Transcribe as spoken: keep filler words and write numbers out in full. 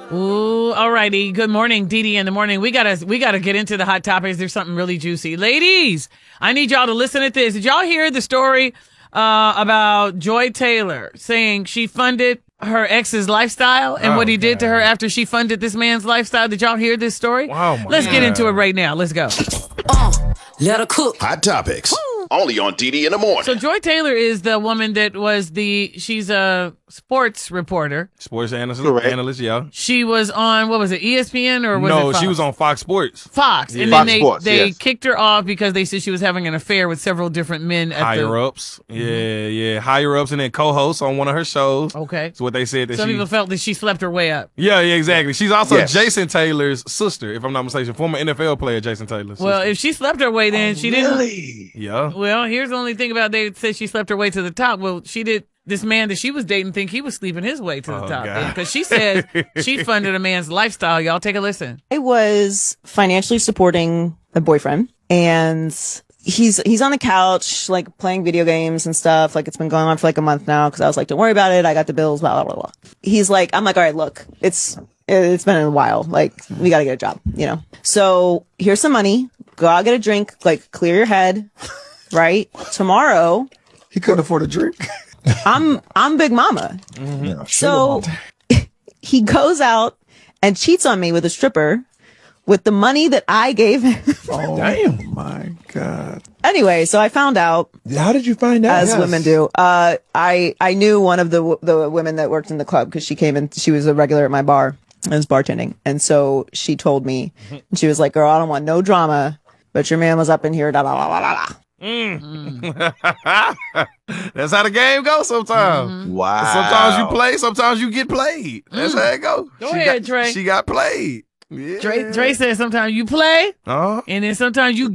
Ooh, all righty. Good morning, Dee Dee in the morning. We gotta we gotta get into the hot topics. There's something really juicy. Ladies, I need y'all to listen to this. Did y'all hear the story uh, about Joy Taylor saying she funded her ex's lifestyle and oh, what he did God. to her after she funded this man's lifestyle? Did y'all hear this story? Wow, Let's God. get into it right now. Let's go. Uh, let her cook. Hot topics. Only on Dee Dee in the morning. So Joy Taylor is the woman that was the, she's a sports reporter. Sports analyst, analyst, yeah. She was on, what was it, E S P N or was no, it Fox? she was on Fox Sports. Fox. Yeah. And Fox then they, Sports, they yes. kicked her off because they said she was having an affair with several different men. At Higher the, ups. Yeah, yeah. Higher ups and then co-hosts on one of her shows. Okay. That's what they said. That Some she, people felt that she slept her way up. Yeah, yeah, exactly. She's also Yes. Jason Taylor's sister, if I'm not mistaken. Former N F L player Jason Taylor's Well, sister. if she slept her way, then Oh, she really? didn't. Yeah. Well, here's the only thing about they said she slept her way to the top. Well, she did. This man that she was dating think he was sleeping his way to the Oh, top God. because she said she funded a man's lifestyle. Y'all take a listen. I was financially supporting a boyfriend, and he's he's on the couch like playing video games and stuff. Like it's been going on for like a month now because I was like, don't worry about it. I got the bills. Blah blah blah blah. He's like, I'm like, all right, look, it's it's been a while. Like we got to get a job, you know. So here's some money. Go out, get a drink. Like clear your head. Right tomorrow. He couldn't afford a drink. I'm I'm Big Mama. Mm-hmm. Yeah, so he goes out and cheats on me with a stripper with the money that I gave him. Oh, damn. My God. Anyway, so I found out. How did you find out? As yes. women do. Uh, I I knew one of the the women that worked in the club because she came in. She was a regular at my bar. I was bartending, and so she told me, and she was like, "Girl, I don't want no drama, but your man was up in here." Da da da da da. Mm. That's how the game goes sometimes. Mm-hmm. Wow. Sometimes you play, sometimes you get played. That's Mm. how it goes. Go she ahead, got, Trey. She got played. Yeah. Dre, Dre said sometimes you play, Uh-huh. and then sometimes you